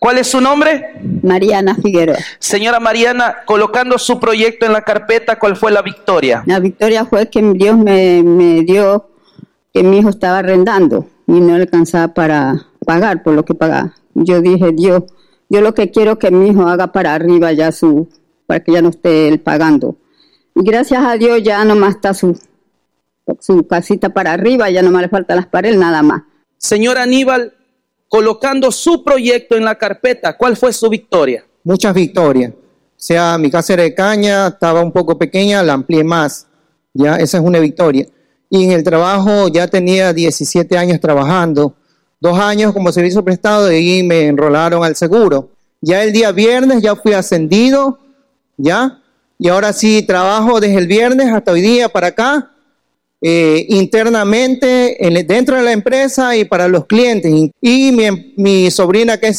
¿Cuál es su nombre? Mariana Figueroa. Señora Mariana, colocando su proyecto en la carpeta, ¿cuál fue la victoria? La victoria fue que Dios me dio que mi hijo estaba arrendando y no le alcanzaba para pagar por lo que pagaba. Yo dije, Dios, yo lo que quiero es que mi hijo haga para arriba ya para que ya no esté él pagando. Y gracias a Dios ya nomás está su casita para arriba, ya nomás le faltan las paredes, nada más. Señor Aníbal, colocando su proyecto en la carpeta, ¿cuál fue su victoria? Muchas victorias. O sea, mi casa era de caña, estaba un poco pequeña, la amplié más. Ya, esa es una victoria. Y en el trabajo ya tenía 17 años trabajando, 2 años como servicio prestado, y ahí me enrolaron al seguro. Ya el día viernes ya fui ascendido, ya, y ahora sí trabajo desde el viernes hasta hoy día para acá, internamente dentro de la empresa y para los clientes. Y mi sobrina, que es